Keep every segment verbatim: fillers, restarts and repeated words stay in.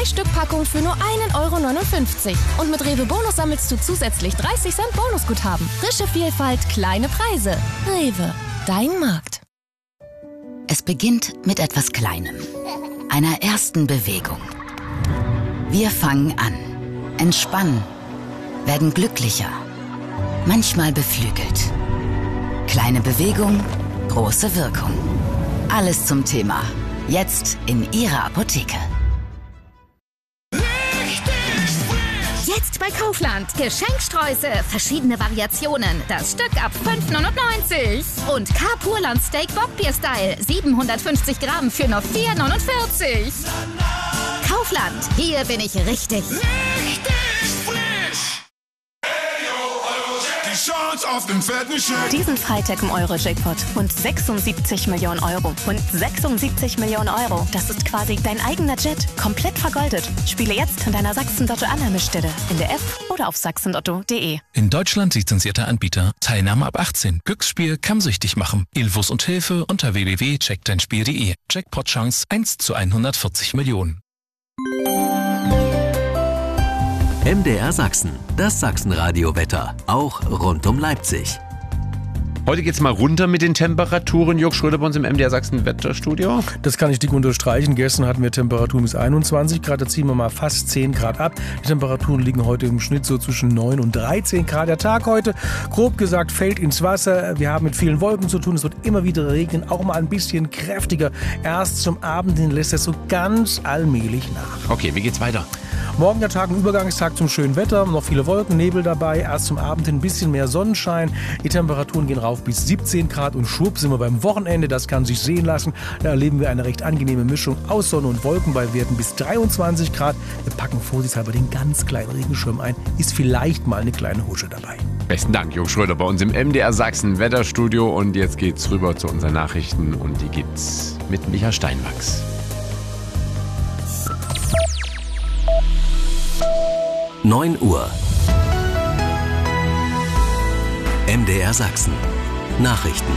drei Stück Packung für nur ein Euro neunundfünfzig. Und mit Rewe Bonus sammelst du zusätzlich dreißig Cent Bonusguthaben. Frische Vielfalt, kleine Preise. Rewe, dein Markt. Es beginnt mit etwas Kleinem, einer ersten Bewegung. Wir fangen an, entspannen, werden glücklicher, manchmal beflügelt. Kleine Bewegung, große Wirkung. Alles zum Thema. Jetzt in Ihrer Apotheke. Jetzt bei Kaufland. Geschenksträuße, verschiedene Variationen. Das Stück ab fünf neunundneunzig. Und K-Purland Steak Bockbier-Style. siebenhundertfünfzig Gramm für nur vier neunundvierzig. Kaufland. Hier bin ich richtig. Richtig frisch. Die Chance auf den fetten Scheck. Diesen Freitag im Euro-Jackpot. Und sechsundsiebzig Millionen Euro. Und sechsundsiebzig Millionen Euro. Das ist quasi dein eigener Jet. Komplett vergoldet. Spiele jetzt in deiner Sachsen-Lotto-Annahmestelle. In der App oder auf sachsen lotto punkt de. In Deutschland lizenzierter Anbieter. Teilnahme ab achtzehn. Glücksspiel kann süchtig machen. Infos und Hilfe unter w w w punkt check dein spiel punkt de. Jackpot-Chance eins zu hundertvierzig Millionen. M D R Sachsen, das Sachsenradio-Wetter, auch rund um Leipzig. Heute geht's mal runter mit den Temperaturen. Jörg Schröder bei uns im M D R Sachsen Wetterstudio. Das kann ich dick unterstreichen. Gestern hatten wir Temperaturen bis einundzwanzig Grad. Da ziehen wir mal fast zehn Grad ab. Die Temperaturen liegen heute im Schnitt so zwischen neun und dreizehn Grad. Der Tag heute, grob gesagt, fällt ins Wasser. Wir haben mit vielen Wolken zu tun. Es wird immer wieder regnen, auch mal ein bisschen kräftiger. Erst zum Abend hin lässt es so ganz allmählich nach. Okay, wie geht's weiter? Morgen der Tag, ein Übergangstag zum schönen Wetter, noch viele Wolken, Nebel dabei, erst zum Abend hin ein bisschen mehr Sonnenschein. Die Temperaturen gehen rauf bis siebzehn Grad und schwupp sind wir beim Wochenende, das kann sich sehen lassen. Da erleben wir eine recht angenehme Mischung aus Sonne und Wolken bei Werten bis dreiundzwanzig Grad. Wir packen vorsichtshalber den ganz kleinen Regenschirm ein, ist vielleicht mal eine kleine Husche dabei. Besten Dank, Jörg Schröder bei uns im M D R Sachsen Wetterstudio. Und jetzt geht's rüber zu unseren Nachrichten und die gibt's mit Micha Steinwachs. neun Uhr. M D R Sachsen. Nachrichten.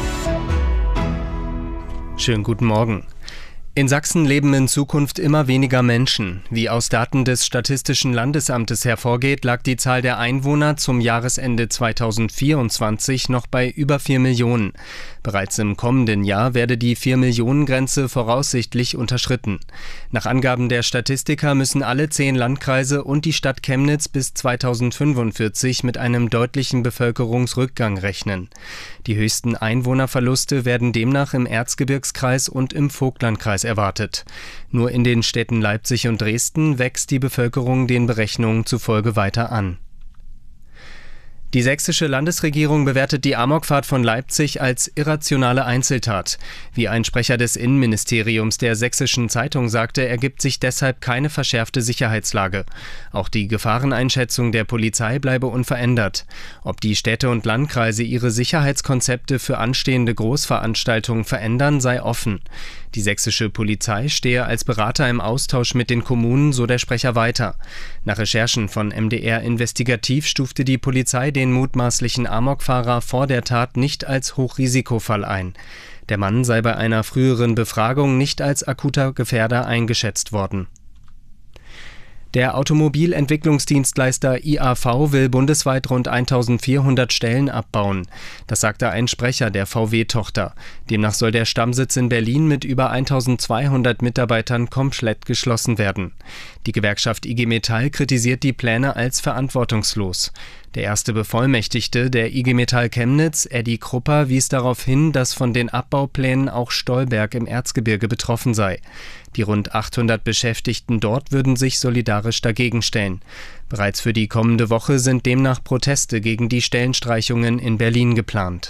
Schönen guten Morgen. In Sachsen leben in Zukunft immer weniger Menschen. Wie aus Daten des Statistischen Landesamtes hervorgeht, lag die Zahl der Einwohner zum Jahresende zweitausendvierundzwanzig noch bei über vier Millionen. Bereits im kommenden Jahr werde die vier-Millionen-Grenze voraussichtlich unterschritten. Nach Angaben der Statistiker müssen alle zehn Landkreise und die Stadt Chemnitz bis zweitausendfünfundvierzig mit einem deutlichen Bevölkerungsrückgang rechnen. Die höchsten Einwohnerverluste werden demnach im Erzgebirgskreis und im Vogtlandkreis erwartet. Nur in den Städten Leipzig und Dresden wächst die Bevölkerung den Berechnungen zufolge weiter an. Die sächsische Landesregierung bewertet die Amokfahrt von Leipzig als irrationale Einzeltat. Wie ein Sprecher des Innenministeriums der Sächsischen Zeitung sagte, ergibt sich deshalb keine verschärfte Sicherheitslage. Auch die Gefahreneinschätzung der Polizei bleibe unverändert. Ob die Städte und Landkreise ihre Sicherheitskonzepte für anstehende Großveranstaltungen verändern, sei offen. Die sächsische Polizei stehe als Berater im Austausch mit den Kommunen, so der Sprecher weiter. Nach Recherchen von M D R Investigativ stufte die Polizei den mutmaßlichen Amokfahrer vor der Tat nicht als Hochrisikofall ein. Der Mann sei bei einer früheren Befragung nicht als akuter Gefährder eingeschätzt worden. Der Automobilentwicklungsdienstleister I A V will bundesweit rund eintausendvierhundert Stellen abbauen. Das sagte ein Sprecher der V W-Tochter. Demnach soll der Stammsitz in Berlin mit über eintausendzweihundert Mitarbeitern komplett geschlossen werden. Die Gewerkschaft I G Metall kritisiert die Pläne als verantwortungslos. Der erste Bevollmächtigte der I G Metall Chemnitz, Eddie Krupper, wies darauf hin, dass von den Abbauplänen auch Stolberg im Erzgebirge betroffen sei. Die rund achthundert Beschäftigten dort würden sich solidarisch dagegen stellen. Bereits für die kommende Woche sind demnach Proteste gegen die Stellenstreichungen in Berlin geplant.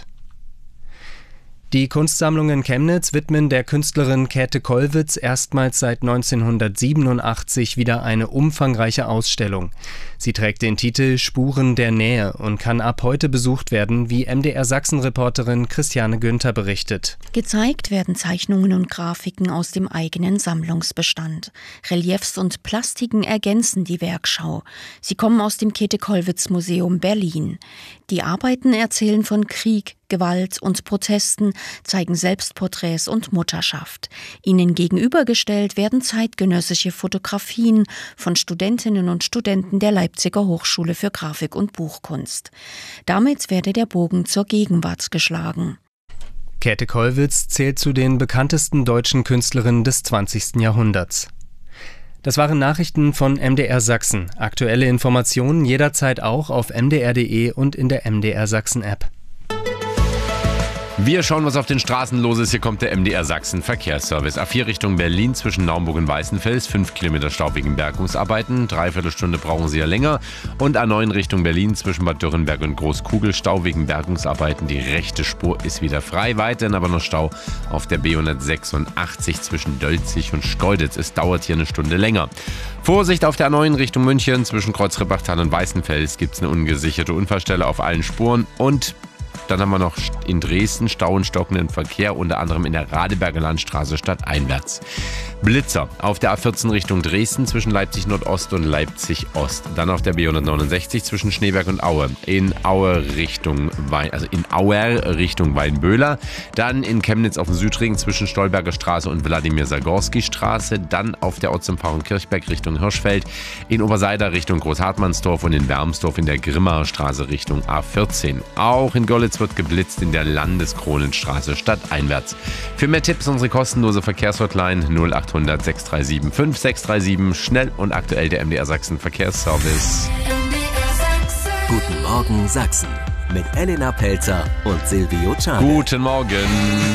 Die Kunstsammlungen Chemnitz widmen der Künstlerin Käthe Kollwitz erstmals seit neunzehnhundertsiebenundachtzig wieder eine umfangreiche Ausstellung. Sie trägt den Titel Spuren der Nähe und kann ab heute besucht werden, wie M D R Sachsen-Reporterin Christiane Günther berichtet. Gezeigt werden Zeichnungen und Grafiken aus dem eigenen Sammlungsbestand. Reliefs und Plastiken ergänzen die Werkschau. Sie kommen aus dem Käthe Kollwitz Museum Berlin. Die Arbeiten erzählen von Krieg, Gewalt und Protesten, zeigen Selbstporträts und Mutterschaft. Ihnen gegenübergestellt werden zeitgenössische Fotografien von Studentinnen und Studenten der Leipziger Hochschule für Grafik und Buchkunst. Damit werde der Bogen zur Gegenwart geschlagen. Käthe Kollwitz zählt zu den bekanntesten deutschen Künstlerinnen des zwanzigsten Jahrhunderts. Das waren Nachrichten von M D R Sachsen. Aktuelle Informationen jederzeit auch auf m d r punkt d e und in der M D R Sachsen App. Wir schauen, was auf den Straßen los ist. Hier kommt der M D R Sachsen Verkehrsservice. A vier Richtung Berlin zwischen Naumburg und Weißenfels. fünf Kilometer Stau wegen Bergungsarbeiten. Dreiviertel Stunde brauchen Sie ja länger. Und A neun Richtung Berlin zwischen Bad Dürrenberg und Großkugel. Stau wegen Bergungsarbeiten. Die rechte Spur ist wieder frei. Weiterhin aber noch Stau auf der B hundertsechsundachtzig zwischen Dölzig und Schkeuditz. Es dauert hier eine Stunde länger. Vorsicht auf der A neun Richtung München. Zwischen Kreuzrebachtal und Weißenfels gibt es eine ungesicherte Unfallstelle auf allen Spuren. Und dann haben wir noch in Dresden Stau und stockenden Verkehr, unter anderem in der Radeberger Landstraße stadteinwärts. Blitzer auf der A vierzehn Richtung Dresden zwischen Leipzig Nordost und Leipzig Ost. Dann auf der B hundertneunundsechzig zwischen Schneeberg und Aue. In Aue Richtung Wein, also in Auer Richtung Weinböhler. Dann in Chemnitz auf dem Südring zwischen Stolberger Straße und Wladimir-Sagorski-Straße. Dann auf der Ortsumfahrung Kirchberg Richtung Hirschfeld. In Oberseida Richtung Großhartmannsdorf und in Wermsdorf in der Grimmaer Straße Richtung A vierzehn. Auch in Görlitz wird geblitzt in der Landeskronenstraße stadteinwärts. Für mehr Tipps unsere kostenlose Verkehrshotline null achthundert sechs drei sieben fünf sechs drei sieben. Schnell und aktuell der M D R Sachsen Verkehrsservice. Guten Morgen Sachsen mit Elena Pelzer und Silvio Czarne. Guten Morgen.